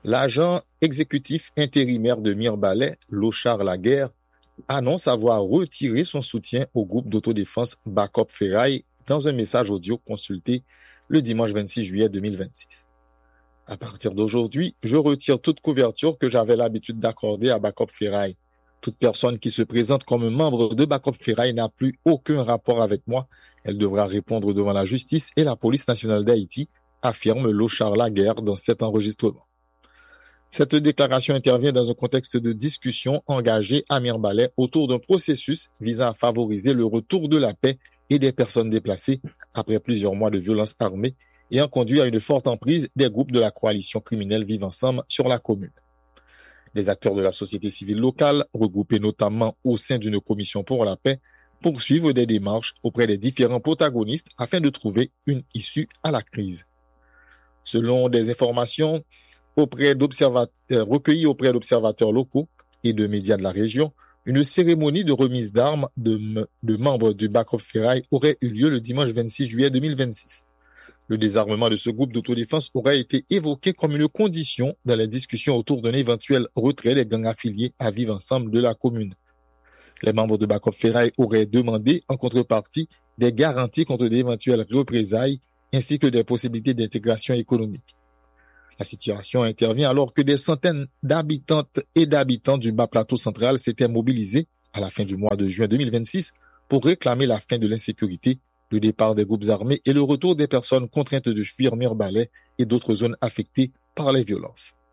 L'agent exécutif intérimaire de Mirebalais, Lochar Laguerre, annonce avoir retiré son soutien au groupe d'autodéfense Backup Ferraille dans un message audio consulté le dimanche 26 juillet 2026. À partir d'aujourd'hui, je retire toute couverture que j'avais l'habitude d'accorder à Backup Ferraille. Toute personne qui se présente comme membre de Backup Ferraille n'a plus aucun rapport avec moi. Elle devra répondre devant la justice et la police nationale d'Haïti, affirme Lochar Laguerre dans cet enregistrement. Cette déclaration intervient dans un contexte de discussion engagée à Mirebalais autour d'un processus visant à favoriser le retour de la paix et des personnes déplacées après plusieurs mois de violences armées ayant conduit à une forte emprise des groupes de la coalition criminelle Vivre Ensemble sur la commune. Les acteurs de la société civile locale, regroupés notamment au sein d'une commission pour la paix, poursuivent des démarches auprès des différents protagonistes afin de trouver une issue à la crise. Selon des informations recueillies auprès d'observateurs locaux et de médias de la région, une cérémonie de remise d'armes de membres du Backup Ferraille aurait eu lieu le dimanche 26 juillet 2026. Le désarmement de ce groupe d'autodéfense aurait été évoqué comme une condition dans les discussions autour d'un éventuel retrait des gangs affiliés à Vivre Ensemble de la commune. Les membres de Backup Ferraille auraient demandé en contrepartie des garanties contre d'éventuelles représailles ainsi que des possibilités d'intégration économique. La situation intervient alors que des centaines d'habitantes et d'habitants du bas plateau central s'étaient mobilisés à la fin du mois de juin 2026 pour réclamer la fin de l'insécurité, le départ des groupes armés et le retour des personnes contraintes de fuir Mirebalais et d'autres zones affectées par les violences.